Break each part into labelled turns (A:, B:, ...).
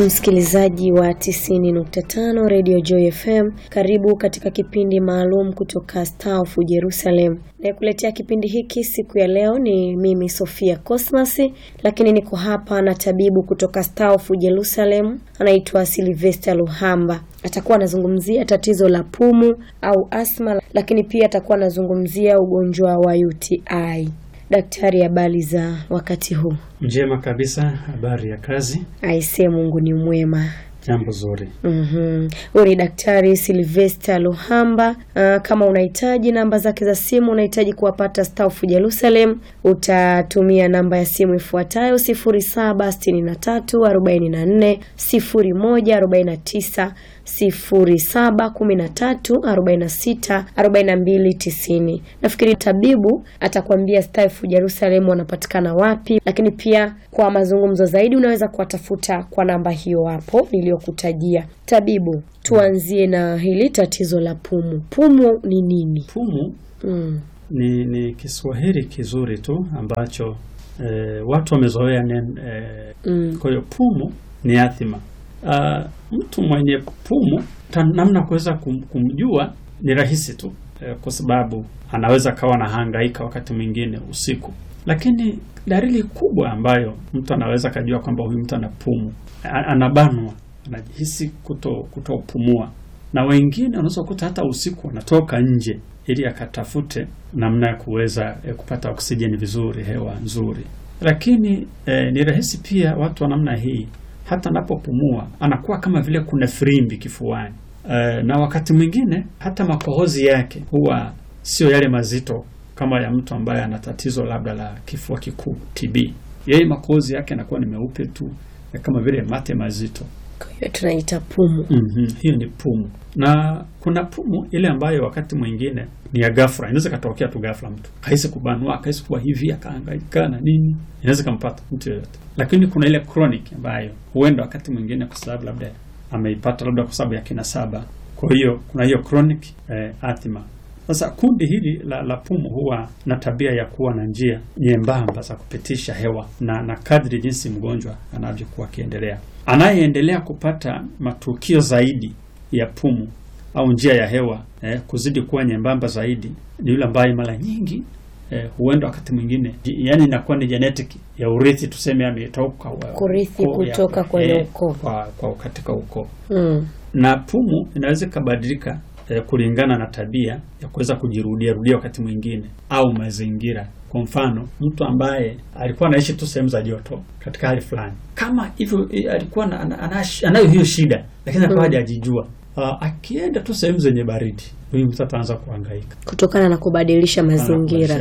A: Msikilizaji wa 90.5 Radio Joy FM, karibu katika kipindi maalum kutoka Star of Jerusalem. Na kuletea kipindi hiki siku ya leo ni mimi Sofia Cosmas, lakini niko hapa na tabibu kutoka Star of Jerusalem, anaitwa Sylvester Luhamba. Atakuwa anazungumzia tatizo la pumu au asma, lakini pia atakuwa anazungumzia ugonjwa wa UTI. Daktari, habari za wakati huu?
B: Njema kabisa, habari ya kazi?
A: Aisee, Mungu ni mwema.
B: Jambo zuri.
A: Uri Daktari Sylvester Luhamba. Kama unahitaji namba zake za simu, unahitaji kuwapata Star of Jerusalem, utatumia namba ya simu ifuatayo 0763440149 0713464290. Nafikiri tabibu atakwambia Star of Jerusalem wanapatikana wapi, lakini pia kwa mazungumzo zaidi unaweza kuwatafuta kwa namba hiyo hapo niliyokutajia. Tabibu, tuanzie na hili tatizo la pumu. Pumu ni nini?
B: Pumu ni Kiswahili kizuri tu ambacho watu wamezoea kwa hiyo pumu ni athima. Mtu mwenye pumu namna kuweza kumjua ni rahisi tu, kwa sababu anaweza kawa na hangaika wakati mwingine usiku. Lakini dalili kubwa ambayo mtu anaweza kujua kwamba huyu mtu ana pumu, anabanwa, anajihisi kutopumua. Na wengine unaweza kukuta hata usiku anatoka nje ili akatafute namna ya kuweza kupata oksijeni vizuri, hewa nzuri. Lakini ni rahisi pia watu wa namna hii hata anapopumua anakuwa kama vile kuna firimbi kifuani. Na wakati mwingine hata makohozi yake huwa sio yale mazito kama ya mtu ambaye ana tatizo labda la kifua kikuu, TB. Yeye makohozi yake yanakuwa ni meupe tu, kama vile mate mazito.
A: Kwa hiyo tunaita pumu.
B: Hiyo ni pumu. Na kuna pumu ile ambayo wakati mwingine ni ya ghafla. Inaweza katokea tu ghafla, mtu kaisi kubanwa, kaisi kuwa hivi, akahangaika na nini, inaweza kumpata mtu yoyote. Lakini kuna ile chronic ambayo huenda wakati mwingine kwa sababu labda ameipata labda kwa sababu ya kinasaba. Kwa hiyo kuna hiyo chronic asthma. Sasa kundi hili la pumu huwa na tabia ya kuwa na njia nyembamba za kupitisha hewa, na kadri jinsi mgonjwa anavyokuwa akiendelea, anayeendelea kupata matukio zaidi ya pumu au njia ya hewa kuzidi kuwa nyembamba zaidi ni yule ambaye mara nyingi huenda wakati mwingine, yani inakuwa ni genetic ya urithi, tuseme ametoka
A: kurithi kutoka kwa ukoo,
B: kwa katika ukoo. Na pumu inaweza kubadilika kulingana na tabia ya kuweza kujirudia wakati mwingine au mazingira. Kwa mfano, mtu ambaye alikuwa anaishi tu sehemu za joto katika hali fulani, kama hivyo alikuwa anayo hiyo shida, lakini akawa hajijua, akienda tu sehemu zenye baridi, huyu mtu ataanza kuhangaika
A: kutokana na kubadilisha mazingira.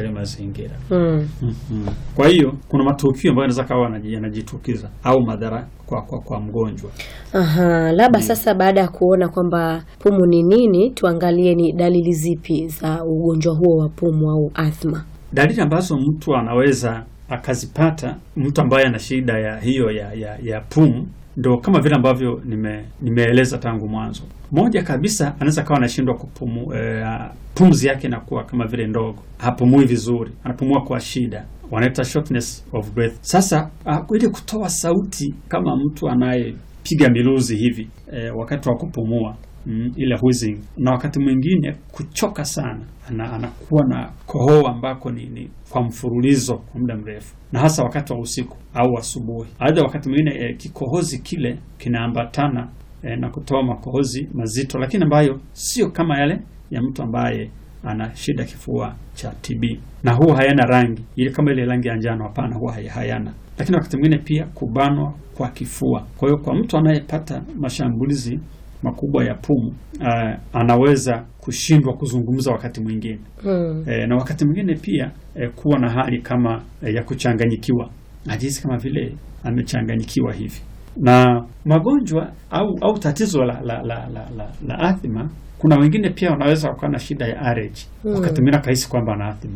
B: Kwa hiyo kuna matukio ambayo yanaweza kawa yanajitukiza au madhara kwa mgonjwa.
A: Labda sasa baada ya kuona kwamba pumu ni nini, tuangalie ni dalili zipi za ugonjwa huo wa pumu au asthma.
B: Dalili ambazo mtu anaweza akazipata, mtu ambaye ana shida ya pumu, ndo kama vile ambavyo nimeeleza tangu mwanzo. Moja kabisa, anaweza kawa anashindwa kupumua, pumzi yake inakuwa kama vile ndogo, hapumui vizuri, anapumua kwa shida, wanaita shortness of breath. Sasa ili kutoa sauti kama mtu anayepiga miluzi hivi wakati wa kupumua, ile wheezing, na wakati mwingine kuchoka sana, anakuwa na kohoa ambako ni kwa mfululizo kwa muda mrefu, na hasa wakati wa usiku au asubuhi. Aidha wakati mwingine kikohozi kile kinaambatana na kutoa makohozi mazito, lakini ambayo sio kama yale ya mtu ambaye ana shida kifua cha TB, na huwa hayana rangi ile kama ile rangi ya njano. Hapana, huwa hayana. Lakini wakati mwingine pia kubanwa kwa kifua. Kwa hiyo kwa mtu anayepata mashambulizi makubwa ya pumu, anaweza kushindwa kuzungumza wakati mwingine. Na wakati mwingine pia kuwa na hali kama ya kuchanganyikiwa, ajisi kama vile amechanganyikiwa hivi. Na magonjwa au tatizo la asthma, kuna wengine pia wanaweza kuwa na shida ya allergy. Wakati mwingine kahisi kwamba ana asthma.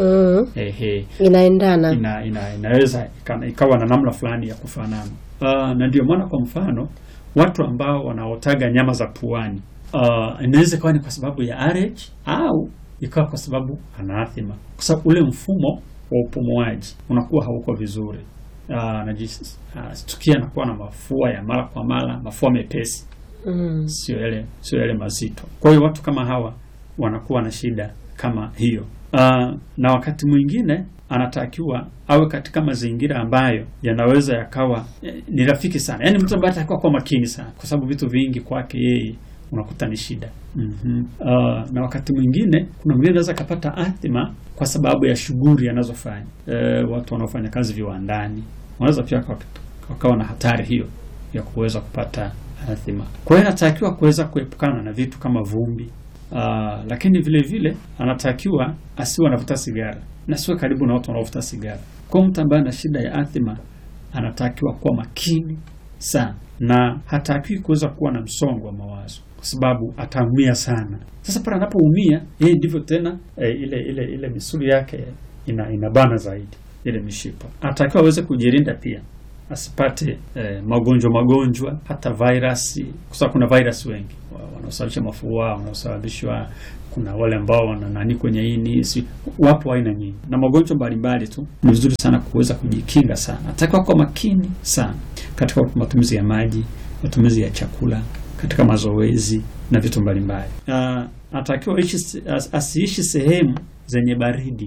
A: Inaendana.
B: Inaweza ikawa na namna fulani ya kufanana. Na ndio maana kwa mfano watu ambao wanaotaga nyama za puani, inaweza kuwa ni kwa sababu ya allergy au ikawa kwa sababu ana asthma, kwa sababu ule mfumo wa upumuaji unakuwa hauko vizuri. anajistukia anakuwa na mafua ya mara kwa mara, mafua mepesi. Sio yale mazito. Kwa hiyo watu kama hawa wanakuwa na shida kama hiyo. Na wakati mwingine anatakiwa awe katika mazingira ambayo yanaweza yakawa ni rafiki sana. Yaani mtu ambaye atakuwa kwa makini sana, kwa sababu vitu vingi kwake yeye unakuta ni shida. Na wakati mwingine kuna mwingine anaweza kupata athma kwa sababu ya shughuli anazofanya. Watu wanaofanya kazi viwandani wanaweza pia wakawa na hatari hiyo ya kuweza kupata athma. Kwa hiyo anatakiwa kuweza kuepukana na vitu kama vumbi. Lakini vile vile anatakiwa asiwe anavuta sigara na siwe karibu na watu wanaovuta sigara. Kwa mtu ambaye ana shida ya athma anatakiwa kuwa makini sana, na hatakiwi kuweza kuwa na msongo wa mawazo kwa sababu ataumia sana. Sasa pale anapoumia yeye ndivyo tena ile misuli yake inabana zaidi, ile mishipa. Anatakiwa aweze kujilinda pia asipate magonjwa hata virusi, kwa sababu kuna virus wengi wanaosababisha mafua, wanaosababishwa, kuna wale ambao wana nani kwenye ini, wapo aina nyingi na magonjwa mbalimbali tu. Ni vizuri sana kuweza kujikinga sana. Atakiwa kwa makini sana katika matumizi ya maji, matumizi ya chakula, katika mazoezi na vitu mbalimbali. Atakiwa asiishi sehemu zenye baridi.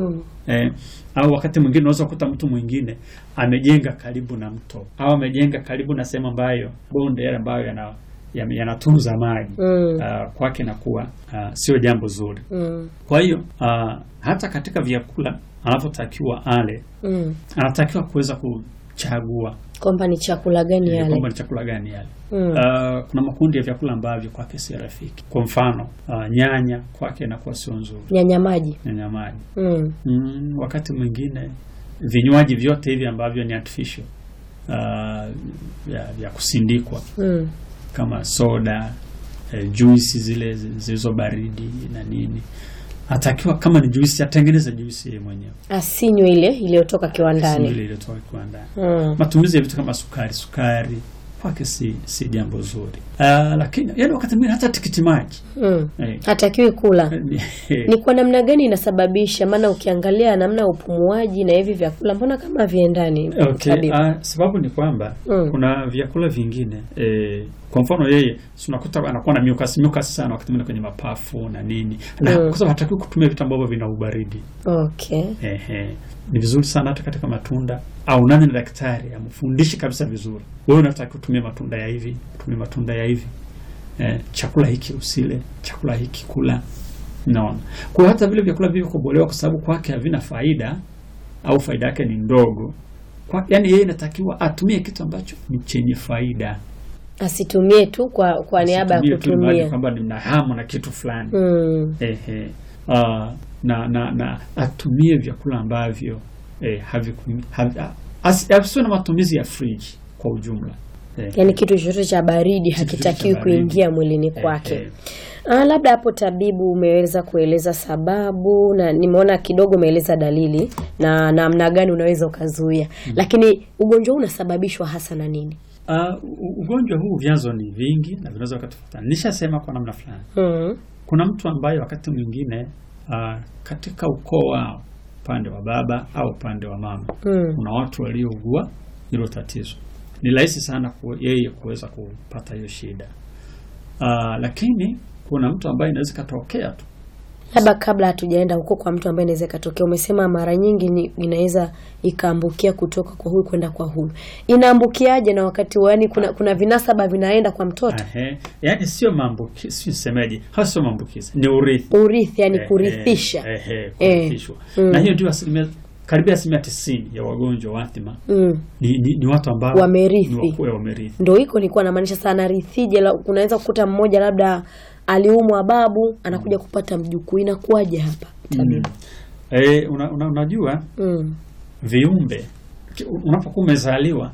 B: Au wakati mwingine unaweza kukuta mtu mwingine amejenga karibu na mto au amejenga karibu na sehemu ambayo bonde yale ambayo yanatunza maji. Kwake inakuwa sio jambo zuri. Kwa hiyo hata katika vyakula anapotakiwa ale, anatakiwa kuweza kuchagua
A: kwamba ni chakula gani yale.
B: Kuna makundi ya vyakula ambavyo kwake si rafiki. Kwa mfano, nyanya kwake inakuwa sio nzuri.
A: Nyanya maji.
B: Wakati mwingine vinywaji vyote hivi ambavyo ni artificial, vya kusindikwa, kama soda, juisi zile zilizo baridi na nini, atakiwa kama ni juisi atengeneze juisi yeye mwenyewe.
A: Asinywe ile iliyotoka kiwandani.
B: Matumizi ya vitu kama sukari kwake si jambo zuri. Lakini yani wakati mwingine hata tikiti maji
A: hatakiwi kula. Ni kwa namna gani inasababisha? Maana ukiangalia namna upumuaji na hivi vyakula mbona kama viendani?
B: Sababu ni kwamba kuna vyakula vingine, kwa mfano yeye tunakuta anakuwa na mucus sana wakati mwingine kwenye mapafu na nini, na kwa sababu hatakiwi kutumia vitu ambavyo vina ubaridi. Ni vizuri sana hata katika matunda, au nani na daktari amfundishe kabisa vizuri, wewe unataka kutumia matunda ya hivi, kutumia matunda ya hivi, chakula hiki usile, chakula hiki kula. Naona kwa hata vile vyakula vivyo kubolewa kwa sababu kwake havina faida au faida yake ni ndogo, yani yeye inatakiwa atumie kitu ambacho ni chenye faida.
A: Asitumie tu kwa niaba ya kutumia
B: kwamba nina hamu na kitu fulani. Na atumie vyakula ambavyo asiwe na matumizi ya fridge kwa ujumla.
A: Yani kitu chochote cha baridi hakitakiwi kuingia mwilini kwake. Labda hapo tabibu umeweza kueleza sababu na nimeona kidogo umeeleza dalili na namna gani unaweza ukazuia. Lakini ugonjwa huu unasababishwa hasa na nini?
B: Ugonjwa huu vyanzo ni vingi na vinaweza kutofautina. Nishasema kwa namna fulani. Kuna mtu ambaye wakati mwingine katika ukoo wao, upande wa baba au upande wa mama, kuna watu waliougua hilo tatizo. Ni rahisi sana yeye kuweza kupata hiyo shida. Lakini kuna mtu ambaye inaweza katokea tu.
A: Labda kabla hatujaenda huko kwa mtu ambaye inaweza katokea, umesema mara nyingi inaweza ikaambukia kutoka kwa huyu kwenda kwa huyu. Inaambukiaje na wakati yani kuna vinasaba vinaenda kwa mtoto?
B: Yani sio maambukizi, sisemeje? Hasa maambukizi. Ni urithi.
A: Urithi yani kurithisha.
B: Kurithishwa. Na hiyo ndio karibia 90% ya wagonjwa wa athma ni watu ambao
A: wamerithi. Ndio iko nilikuwa namaanisha sana rithije. Unaweza kukuta mmoja labda aliumwa babu anakuja kupata mjukuu, inakuaje hapa tabibu?
B: Unajua viumbe unapokuwa umezaliwa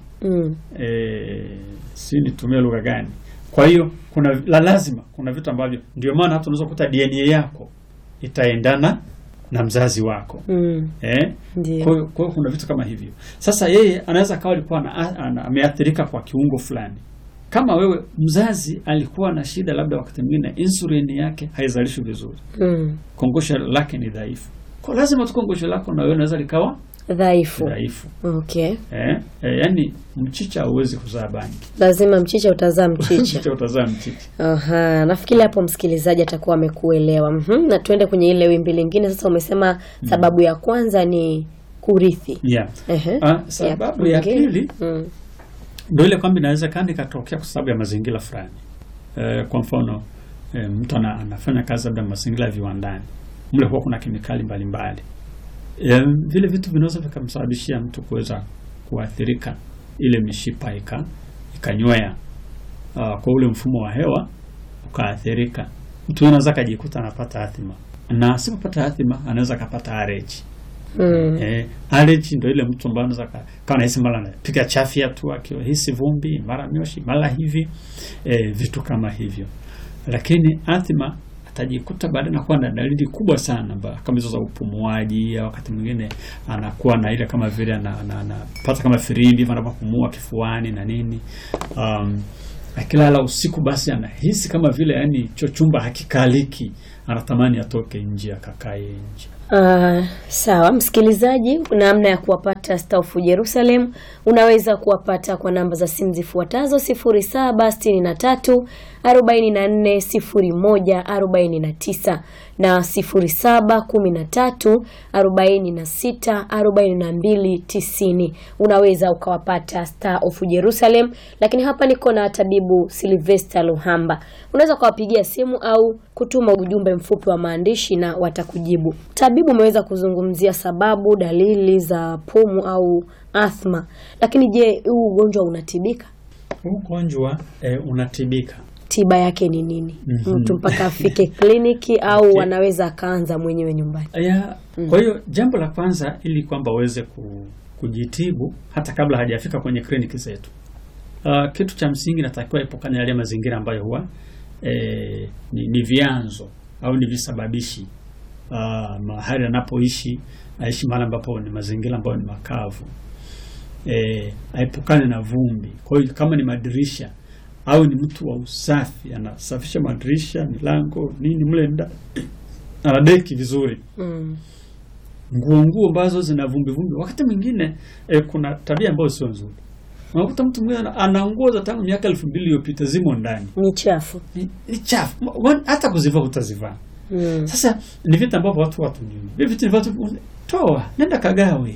B: si nitumie lugha gani? Kwa hiyo lazima kuna vitu ambavyo ndio maana hata unaweza kukuta DNA yako itaendana na mzazi wako. Kwa hiyo kuna vitu kama hivyo. Sasa yeye anaweza kawa alikuwa ameathirika kwa kiungo fulani. Kama wewe mzazi alikuwa na shida labda wakati mwingine insulin yake haizalishwi vizuri. Kongosho lake ni dhaifu. Kwa lazima kongosho lako na wewe unaweza likawa
A: dhaifu. Okay.
B: Yani mchicha hauwezi kuzaa bangi.
A: Lazima mchicha utazaa mchicha.
B: Mchicha utazaa mchicha.
A: Aha, nafikiri hapo msikilizaji atakuwa amekuelewa. Na tuende kwenye ile wimbi lingine sasa. Umesema sababu ya kwanza ni kurithi.
B: Yeah. Sababu ya pili ndio ile kwamba inaweza kandi katokea kwa sababu ya mazingira fulani. Kwa mfano mtu anafanya kazi labda mazingira ya viwandani. Mle huwa kuna kemikali mbalimbali. Vile vitu vinaweza vikamsababishia mtu kuweza kuathirika, ile mishipa ikanywea kwa ule mfumo wa hewa ukaathirika. Mtu anaweza kujikuta anapata athma, na asipopata athma anaweza kupata allergy. Allergy ndio ile mtu ambaye anaweza kama anahisi mara anapiga chafya tu, akihisi vumbi, mara mioshi, mara hivi vitu kama hivyo. Lakini athma atajikuta baadaye anakuwa na dalili kubwa sana kama hizo za upumuaji, au wakati mwingine anakuwa na ile kama vile anapata kama firimbi anapopumua kifuani na nini. Akilala usiku basi anahisi kama vile yani chumba hakikaliki, anatamani atoke nje akakae nje.
A: Sawa msikilizaji, namna ya kuwapata Star of Jerusalem unaweza kuwapata kwa namba za simu zifuatazo: 0763 44 01 49 na 0713 46 42 90. Unaweza ukawapata Star of Jerusalem. Lakini hapa niko na tabibu Sylvester Luhamba. Unaweza kuwapigia simu au kutuma ujumbe mfupi wa maandishi na watakujibu. Tabibu, umeweza kuzungumzia sababu, dalili za pumu au athma. Lakini je, huu ugonjwa unatibika?
B: Ugonjwa unatibika.
A: Tiba yake ni nini? Mtu mpaka afike kliniki au wanaweza akaanza mwenyewe nyumbani?
B: Kwa hiyo jambo la kwanza, ili kwamba uweze kujitibu hata kabla hajafika kwenye kliniki zetu, kitu cha msingi natakiwa epukane yale mazingira ambayo huwa ni vyanzo au ni visababishi. Mahali anapoishi, aishi mahali ambapo ni mazingira ambayo ni makavu. Aepukane na vumbi. Kwa hiyo kama ni madirisha au ni mtu wa usafi, anasafisha madirisha, milango, nini mle ndani, anadeki vizuri. Nguo ambazo zina vumbi, wakati mwingine kuna tabia ambayo sio nzuri. Unakuta mtu mwingine ana nguo za tangu miaka 2000 iliyopita zimo ndani.
A: Ni chafu.
B: Ni chafu. Hata kuzivaa utazivaa. Sasa ni vitu ambavyo watu njui. Vitu ni watu toa, nenda kagawe.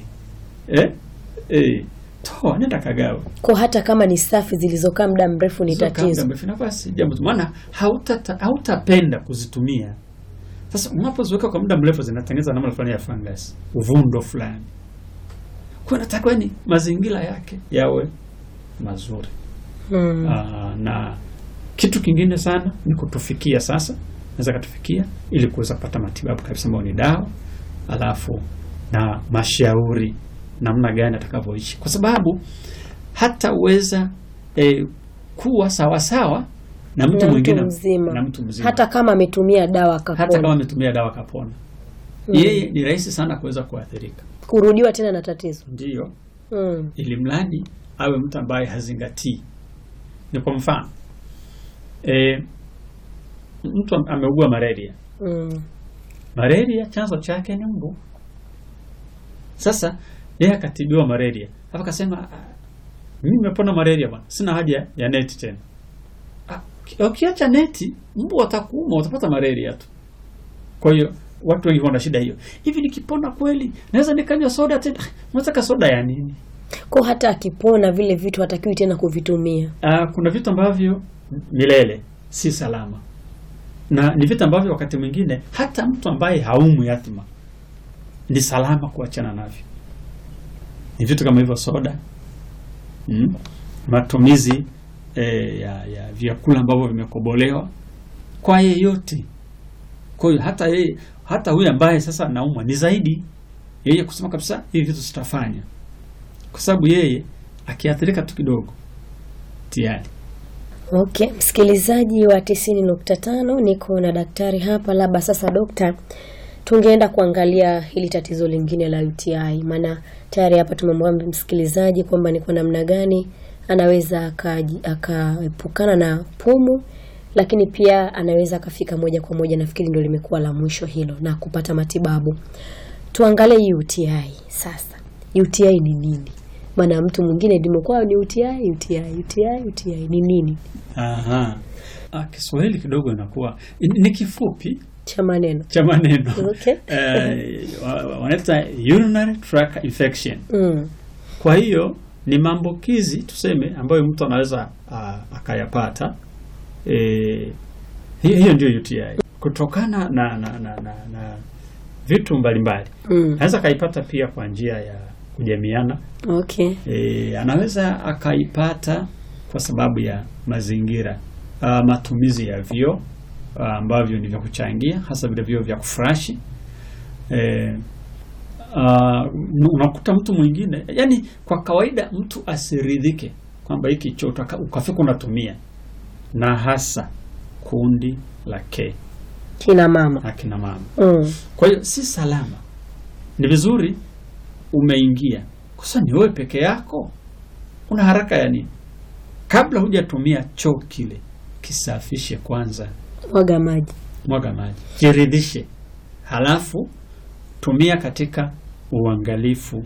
B: Toa, nenda kagawe.
A: Kwa hata kama ni safi zilizokaa muda mrefu ni tatizo.
B: Na basi jambo, maana hautapenda kuzitumia. Sasa unapoziweka kwa muda mrefu zinatengeneza namna fulani ya fungus, uvundo fulani. Kwa natakiwa ni mazingira yake yawe mazuri. Na kitu kingine sana ni kutufikia sasa. Naweza kutufikia ili kuweza kupata matibabu kabisa ambayo ni dawa, alafu na mashauri namna gani atakavyoishi. Kwa sababu hata uweza kuwa sawa na mtu mwingine na mtu mzima.
A: Hata kama ametumia dawa
B: kapona. Yeye ni rahisi sana kuweza kuathirika.
A: Kurudiwa tena na tatizo.
B: Ndio. Ili mradi awe mtu ambaye hazingatii. Ni kwa mfano mtu ameugua malaria. Malaria chanzo chake ni mbu. Sasa yeye akatibiwa malaria. Hapo akasema mimi nimepona malaria bwana, sina haja ya neti tena. Ukiacha neti, mbu watakuuma, utapata malaria tu. Kwa hiyo watu wengi wana shida hiyo. Hivi nikipona kweli naweza nikanywa soda tena? Unataka soda ya nini?
A: Kwa hata akipona vile vitu hatakiwi tena kuvitumia.
B: Kuna vitu ambavyo milele si salama. Na ni vitu ambavyo wakati mwingine hata mtu ambaye haumwi athma ni salama kuachana navyo. Ni vitu kama hivyo soda. Matumizi ya vyakula ambavyo vimekobolewa kwa yeyote. Kwa hiyo hata huyu ambaye sasa anaumwa ni zaidi yeye kusema kabisa hivi vitu sitafanya. Kwa sababu yeye akiathirika tu kidogo tayari.
A: Okay, msikilizaji wa 90.5, niko na daktari hapa. Labda sasa daktari, tungeenda kuangalia hili tatizo lingine la UTI. Maana tayari hapa tumemwambia msikilizaji kwamba ni kwa namna gani anaweza akaepukana na pumu, lakini pia anaweza akafika moja kwa moja, nafikiri ndio limekuwa la mwisho hilo, na kupata matibabu. Tuangalie UTI sasa. UTI ni nini? Maana mtu mwingine dimekuwa ni UTI ni nini?
B: Aha. Kiswahili kidogo inakuwa ni kifupi
A: Cha maneno.
B: Okay. Wanaita urinary tract infection. Kwa hiyo ni maambukizi tuseme ambayo mtu anaweza akayapata. Hiyo ndio UTI. Kutokana na vitu mbalimbali. Anaweza akaipata pia kwa njia ya kujamiana.
A: Okay.
B: Anaweza akaipata kwa sababu ya mazingira, matumizi ya vyoo ambavyo ni vya kuchangia, hasa vile vyoo vya kufurashi. Unakuta mtu mwingine, yani kwa kawaida mtu asiridhike kwamba hiki choo ukafika unatumia, na hasa kundi la
A: kina mama.
B: Kwa hiyo si salama. Ni vizuri umeingia, kwa ni wewe peke yako, una haraka ya nini? Kabla hujatumia choo kile, kisafishe kwanza. Mwaga maji. Jiridhishe. Halafu tumia katika uangalifu.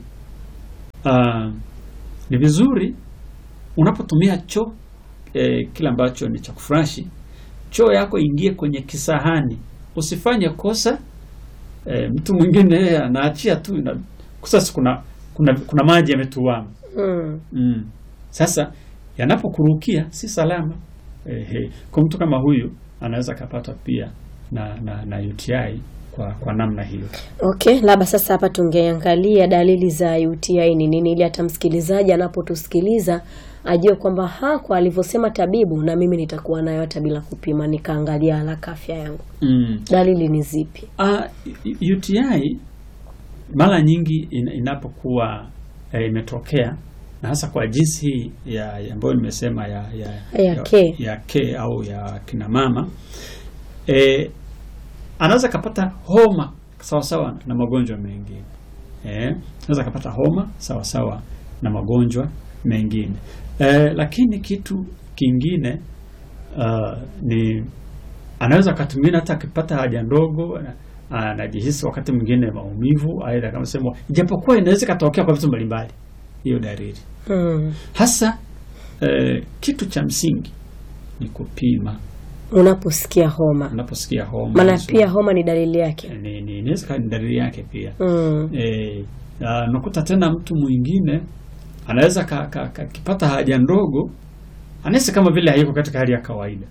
B: Ni vizuri unapotumia choo kila ambacho ni cha kufurashi, choo yako ingie kwenye kisahani. Usifanye kosa mtu mwingine anaachia tu sasa kuna maji yametuama. Sasa yanapokurukia si salama. Kwa mtu kama huyu anaweza kapata pia na UTI kwa namna hiyo.
A: Okay, labda sasa hapa tungeangalia dalili za UTI ni nini, ili hata msikilizaji anapotusikiliza ajue kwamba kwa alivyosema tabibu na mimi nitakuwa nayo hata bila kupima, nikaangalia haraka afya yangu. Dalili ni zipi?
B: UTI mara nyingi inapokuwa imetokea, na hasa kwa jinsi hii ambayo nimesema ya K au ya kina mama, anaweza kapata homa sawa na magonjwa mengine. Anaweza kapata homa sawa na magonjwa mengine. Lakini kitu kingine ni anaweza katumia hata akipata haja ndogo anajihisi wakati mwingine maumivu, aidha kama sema, ijapokuwa inaweza katokea kwa vitu mbalimbali. Hiyo dalili. Hasa kitu cha msingi ni kupima
A: unaposikia homa. Maana pia homa ni dalili yake.
B: Ni inaweza ni dalili yake pia. Nakuta tena mtu mwingine anaweza kipata haja ndogo, anaweza kama vile hayuko katika hali ya kawaida.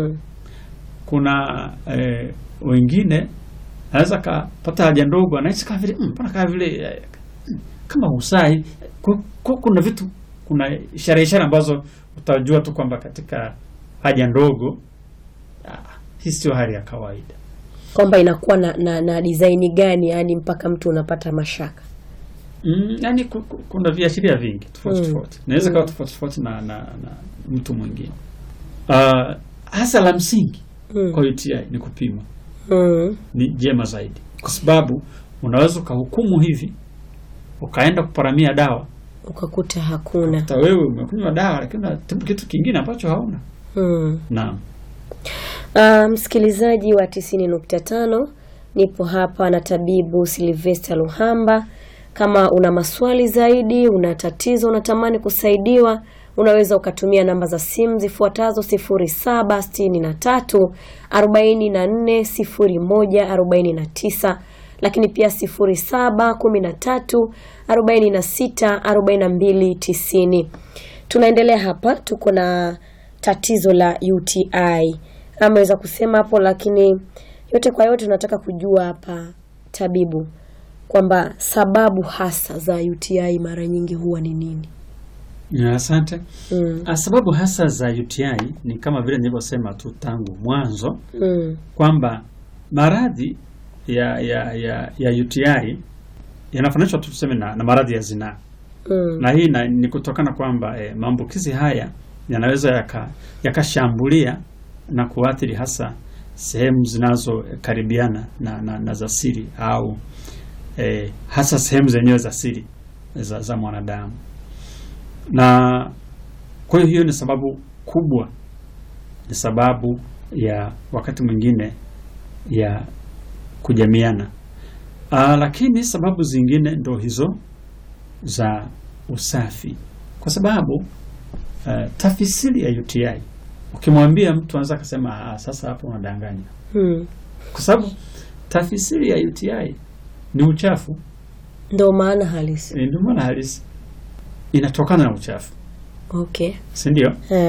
B: Kuna wengine anaweza kapata haja ndogo, anaweza kama vile kama vile kama usai. Kuna vitu, kuna ishara ambazo utajua tu kwamba katika haja ndogo hii sio hali ya kawaida.
A: Kwamba inakuwa na design gani, yani mpaka mtu unapata mashaka.
B: Yani kuna viashiria vingi tofauti. Naweza kuwa tofauti na mtu mwingine. Hasa la msingi kwa UTI ni kupima. Ni jema zaidi, kwa sababu unaweza kuhukumu hivi ukaenda kuparamia dawa
A: ukakuta hakuna.
B: Hata wewe umekunywa dawa lakini kitu kingine ambacho hauna. Naam.
A: Msikilizaji wa 90.5, nipo hapa na tabibu Sylvester Luhamba. Kama una maswali zaidi, una tatizo unatamani kusaidiwa, unaweza ukatumia namba za simu zifuatazo: 0763 44 01 49, lakini pia 0713 46 42 90. Tunaendelea hapa, tuko na tatizo la UTI. Ameweza kusema hapo, lakini yote kwa yote tunataka kujua hapa tabibu kwamba sababu hasa za UTI mara nyingi huwa ni nini?
B: Asante. Sababu hasa za UTI ni kama vile nilivyosema tu tangu mwanzo, kwamba maradhi ya UTI yanafananishwa tu tuseme na maradhi ya zinaa. Na hii ni kutokana kwamba maambukizi haya yanaweza yakashambulia na kuathiri hasa sehemu zinazokaribiana na za siri, au hasa sehemu zenyewe za siri za mwanadamu. Na kwa hiyo ni sababu kubwa, ni sababu ya wakati mwingine ya kujamiana. Lakini sababu zingine ndo hizo za usafi, kwa sababu tafsiri ya UTI ukimwambia mtu anaweza kusema sasa hapo unadanganya. Kwa sababu tafsiri ya UTI ni uchafu.
A: Ndio maana halisi.
B: Ndio maana halisi. Inatokana na uchafu.
A: Okay.
B: Si ndio?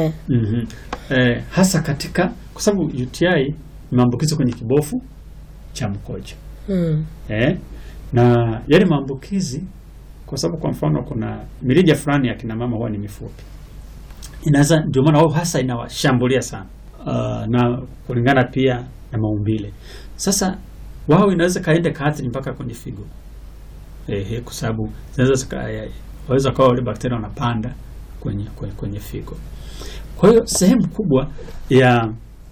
B: Hasa katika, kwa sababu UTI ni maambukizi kwenye kibofu cha mkojo. Na yale maambukizi, kwa sababu kwa mfano kuna mirija fulani ya kina mama huwa ni mifupi. Inaweza, ndio maana wao hasa inawashambulia sana. Na kulingana pia na maumbile. Sasa wao inaweza kaenda kaathiri mpaka kwenye figo. Kwa sababu waweza kwa wale bakteria wanapanda kwenye figo. Kwa hiyo sehemu kubwa ya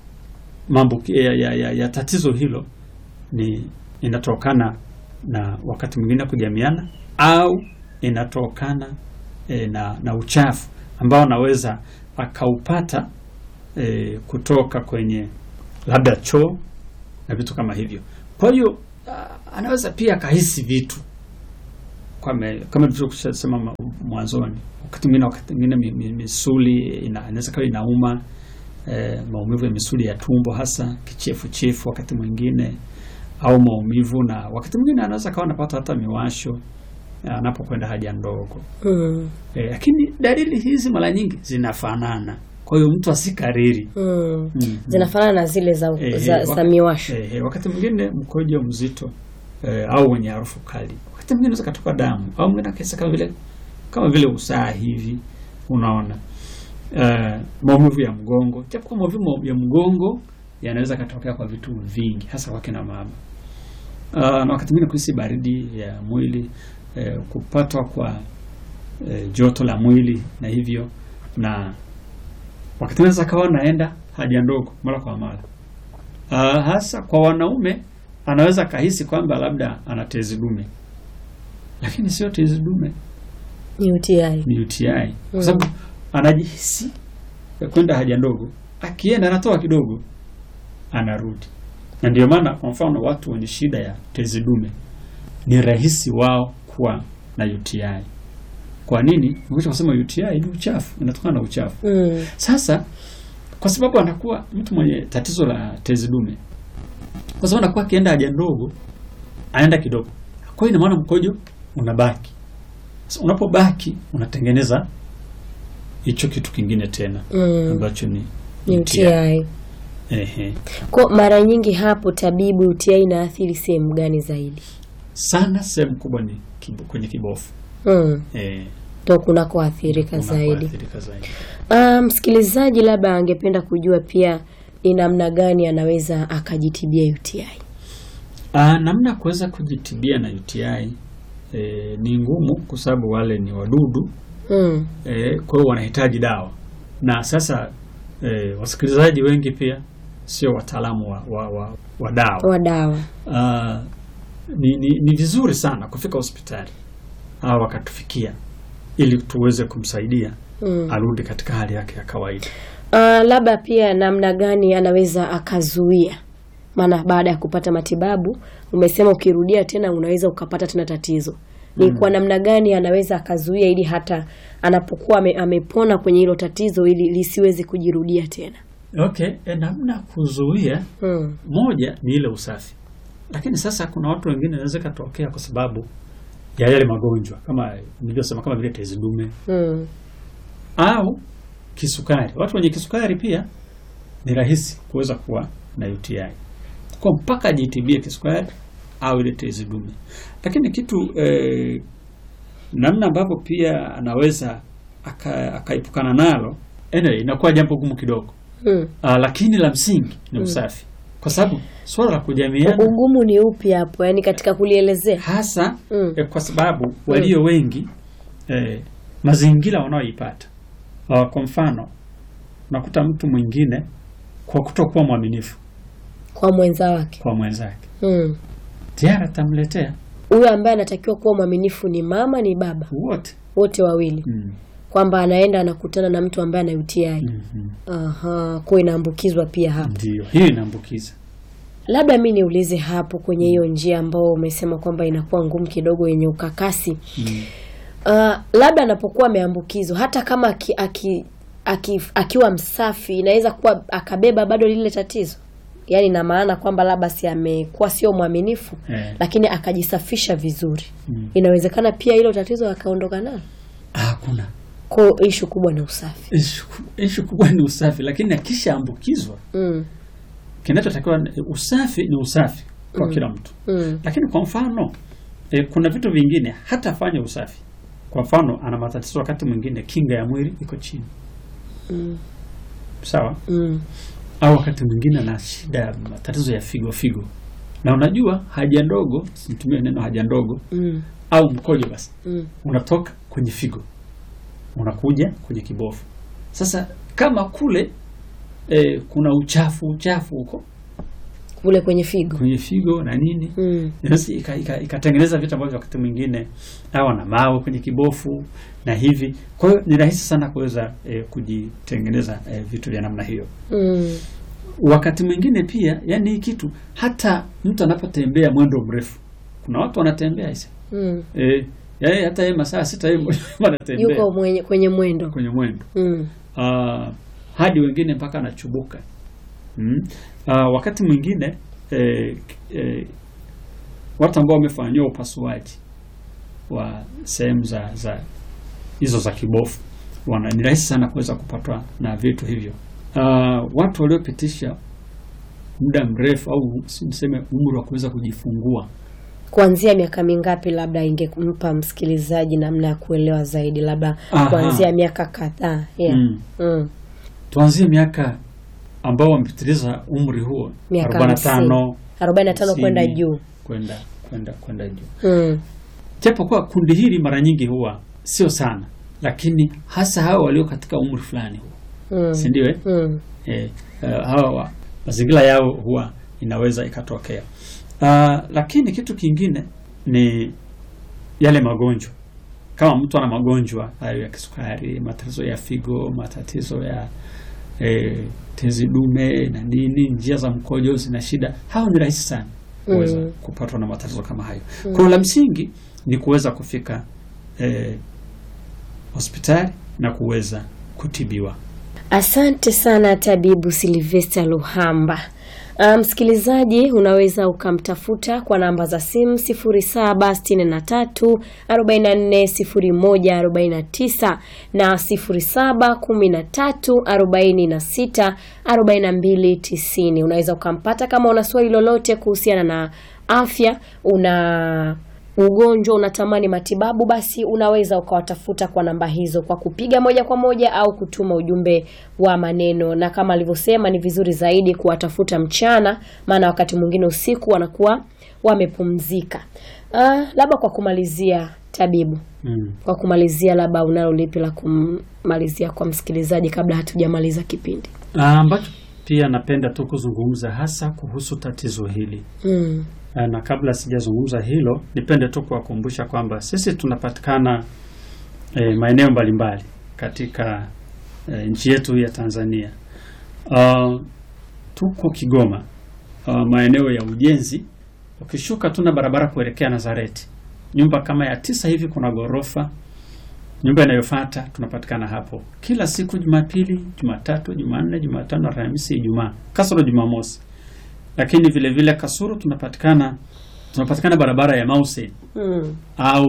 B: ya tatizo hilo ni inatokana na wakati mwingine kujamiana, au inatokana na uchafu ambao anaweza akaupata kutoka kwenye labda choo na vitu kama hivyo. Kwa hiyo anaweza pia kahisi vitu kama tulivyosema mwanzoni, wakati mwingine misuli inaweza kawa inauma, maumivu ya misuli ya tumbo, hasa kichefu wakati mwingine, au maumivu, na wakati mwingine anaweza kawa anapata hata miwasho anapokwenda haja ndogo. Lakini dalili hizi mara nyingi zinafanana, kwa hiyo mtu asikariri.
A: Zinafanana na zile za miwasho.
B: Wakati mwingine mkojo mzito au wenye harufu kali, wakati mwingine unaweza kutoka damu, au mwingine akisa kama vile usaha hivi, unaona. Maumivu ya mgongo, japo kwa maumivu ya mgongo yanaweza kutokea kwa vitu vingi, hasa kwa kina mama. Na wakati mwingine kuhisi baridi ya mwili, kupatwa kwa joto la mwili na hivyo, na wakati mwingine kawa naenda haja ndogo mara kwa mara. Hasa kwa wanaume anaweza kahisi kwamba labda ana tezi dume, lakini sio tezi dume,
A: ni
B: UTI. Kwa sababu anajihisi kwenda haja ndogo, akienda anatoa kidogo anarudi. Na ndio maana kwa mfano watu wenye shida ya tezi dume ni rahisi wao kuwa na UTI. Kwa nini? Unasema UTI ni uchafu, inatokana na uchafu. Sasa kwa sababu anakuwa mtu mwenye tatizo la tezi dume, kwa sababu anakuwa akienda haja ndogo aenda kidogo, kwa hiyo ina maana mkojo unabaki. Sasa unapobaki unatengeneza hicho kitu kingine tena ambacho ni
A: UTI. Kwa mara nyingi hapo tabibu, UTI inaathiri sehemu gani zaidi?
B: Sana sehemu kubwa ni kwenye kibofu.
A: Ndio kuna kuathirika zaidi. Msikilizaji labda angependa kujua pia ni namna gani anaweza akajitibia UTI.
B: Namna kuweza kujitibia na UTI ni ngumu, kwa sababu wale ni wadudu. Kwa hiyo wanahitaji dawa. Na sasa wasikilizaji wengi pia sio wataalamu wa dawa. Ni vizuri sana kufika hospitali au wakatufikia, ili tuweze kumsaidia arudi katika hali yake ya kawaida.
A: Labda pia namna gani anaweza akazuia, maana baada ya kupata matibabu umesema ukirudia tena unaweza ukapata tena tatizo. Ni kwa namna gani anaweza akazuia ili hata anapokuwa amepona kwenye hilo tatizo ili lisiweze kujirudia tena?
B: Namna kuzuia, moja ni ile usafi. Lakini sasa kuna watu wengine inaweza katokea kwa sababu ya yale magonjwa kama nilivyosema, kama vile tezi dume au kisukari. Watu wenye kisukari pia ni rahisi kuweza kuwa na UTI, kwa mpaka ajitibie kisukari au ile tezi dume. Lakini kitu namna ambavyo pia anaweza akaepukana nalo, inakuwa jambo gumu kidogo. Lakini la msingi ni usafi, kwa sababu swala la kujamiana.
A: Ugumu ni upi hapo, yani katika kulielezea
B: hasa? Kwa sababu walio wengi mazingira wanaoipata, kwa mfano unakuta mtu mwingine kwa kutokuwa mwaminifu
A: kwa mwenzake
B: tayari atamletea
A: huyo ambaye anatakiwa kuwa mwaminifu. Ni mama ni baba, wote wawili, kwamba anaenda anakutana na mtu ambaye ana UTI. Kwa inaambukizwa pia hapo.
B: Ndio, hiyo inaambukiza.
A: Labda mimi niulize hapo kwenye hiyo njia ambao umesema kwamba inakuwa ngumu kidogo, yenye ukakasi. Labda anapokuwa ameambukizwa, hata kama akiwa msafi inaweza kuwa akabeba bado lile tatizo. Yaani na maana kwamba labda si amekuwa sio mwaminifu, lakini akajisafisha vizuri. Inawezekana pia hilo tatizo akaondoka nalo.
B: Hakuna.
A: Kwa issue kubwa ni usafi.
B: Issue kubwa ni usafi, lakini akishaambukizwa kinachotakiwa usafi ni usafi kwa kila mtu. Lakini kwa mfano kuna vitu vingine hata afanye usafi. Kwa mfano ana matatizo wakati mwingine kinga ya mwili iko chini. Sawa? Au wakati mwingine ana shida ya matatizo ya figo. Na unajua haja ndogo, situmie neno haja ndogo, au mkojo basi. Unatoka kwenye figo. Unakuja kwenye kibofu. Sasa kama kule kuna uchafu huko
A: kule kwenye figo na nini, basi ikatengeneza vitu ambavyo wakati mwingine au na mawe kwenye kibofu na hivi. Kwa hiyo ni rahisi sana kuweza kujitengeneza vitu vya namna hiyo. Wakati mwingine pia, yani hii kitu hata mtu anapotembea mwendo mrefu, kuna watu wanatembea hizo yaani hata yeye masaa 6 yeye anatembea yuko kwenye mwendo
B: hadi wengine mpaka anachubuka. Wakati mwingine watu ambao wamefanywa upasuaji wa sehemu za hizo za kibofu ni rahisi sana kuweza kupatwa na vitu hivyo. Watu waliopitisha muda mrefu au niseme umri wa kuweza kujifungua
A: kuanzia miaka mingapi, labda ingempa msikilizaji namna ya kuelewa zaidi, labda kuanzia miaka kadhaa.
B: Tuanzie miaka ambao wamepitiliza umri huo
A: 45 kwenda juu.
B: Kwenda juu. Japo kwa kundi hili mara nyingi huwa sio sana, lakini hasa hao walio katika umri fulani huo. Si ndio hawa mazingira yao huwa inaweza ikatokea. Lakini kitu kingine ni yale magonjwa. Kama mtu ana magonjwa hayo ya kisukari, matatizo ya figo, matatizo ya tezi dume na nini, njia za mkojo zina shida, hao ni rahisi sana kuweza kupatwa na matatizo kama hayo. Kwa la msingi ni kuweza kufika hospitali na kuweza kutibiwa.
A: Asante sana Tabibu Sylvester Luhamba. Msikilizaji, unaweza ukamtafuta kwa namba za simu 0763 44 0149 na 0713 46 42 90. Unaweza ukampata kama una swali lolote kuhusiana na afya, una ugonjwa unatamani matibabu, basi unaweza ukawatafuta kwa namba hizo kwa kupiga moja kwa moja au kutuma ujumbe wa maneno. Na kama alivyosema, ni vizuri zaidi kuwatafuta mchana, maana wakati mwingine usiku wanakuwa wamepumzika. Labda kwa kumalizia Tabibu, kwa kumalizia, labda unalo lipi la kumalizia kwa msikilizaji kabla hatujamaliza kipindi?
B: Ambacho pia napenda tu kuzungumza hasa kuhusu tatizo hili. Na kabla sijazungumza hilo, nipende tu kuwakumbusha kwamba sisi tunapatikana maeneo mbalimbali katika nchi yetu ya Tanzania. Tuko Kigoma, maeneo ya Ujenzi. Ukishuka tuna barabara kuelekea Nazareti, nyumba kama ya 9 hivi, kuna gorofa. Nyumba inayofuata tunapatikana hapo kila siku Jumapili, Jumatatu, Jumanne, Jumatano, Alhamisi, Ijumaa, kasoro Jumamosi. Lakini vile vile kasoro tunapatikana barabara ya Mause au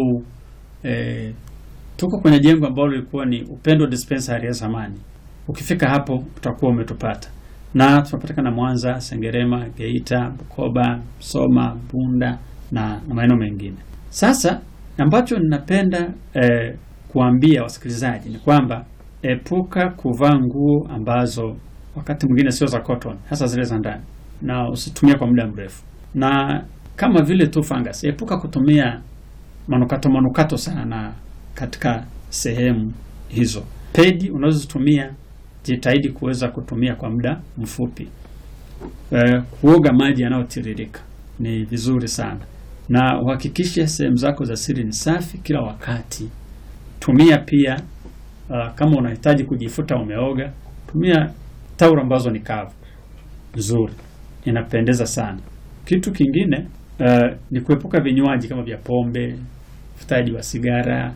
B: tuko kwenye jengo ambalo lilikuwa ni Upendo Dispensary ya zamani. Ukifika hapo utakuwa umetupata. Na tunapatikana Mwanza, Sengerema, Geita, Bukoba, Soma, Bunda na maeneo mengine. Sasa ambacho ninapenda kuambia wasikilizaji ni kwamba epuka kuvaa nguo ambazo wakati mwingine sio za cotton, hasa zile za ndani, na usitumie kwa muda mrefu. Na kama vile tu fungus, epuka kutumia manukato sana katika sehemu hizo. Pedi unazotumia jitahidi kuweza kutumia kwa muda mfupi. Kuoga maji yanayotiririka ni vizuri sana, na uhakikishe sehemu zako za siri ni safi kila wakati. Tumia pia kama unahitaji kujifuta umeoga, tumia taulo ambazo ni kavu nzuri, inapendeza sana. Kitu kingine ni kuepuka vinywaji kama vya pombe, uvutaji wa sigara,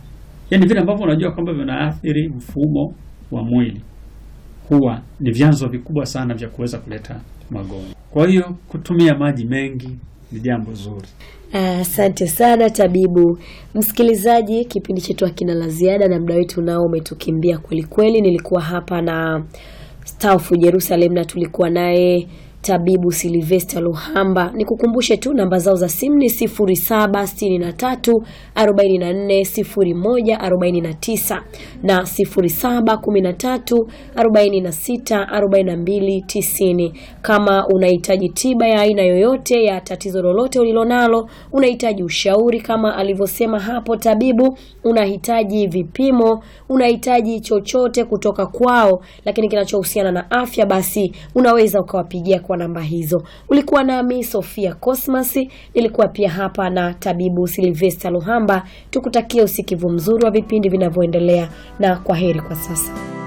B: Yaani vile ambavyo unajua kwamba vinaathiri mfumo wa mwili huwa ni vyanzo vikubwa sana vya kuweza kuleta magonjwa. Kwa hiyo kutumia maji mengi ni jambo zuri.
A: Asante sana tabibu. Msikilizaji, kipindi chetu hakina la ziada na muda wetu nao umetukimbia kweli kweli. Nilikuwa hapa na Staufu Jerusalem na tulikuwa naye tabibu Sylvester Luhamba. Nikukumbushe tu namba zao za simu ni 0763 44 01 49 na 0713 46 42 90. Kama unahitaji tiba ya aina yoyote ya tatizo lolote ulilonalo, unahitaji ushauri kama alivyosema hapo tabibu, unahitaji vipimo, unahitaji chochote kutoka kwao lakini kinachohusiana na afya, basi unaweza ukawapigia kwa namba hizo. Ulikuwa nami Sofia Cosmas, nilikuwa pia hapa na tabibu Sylvester Luhamba. Tukutakia usikivu mzuri wa vipindi vinavyoendelea na kwaheri kwa sasa.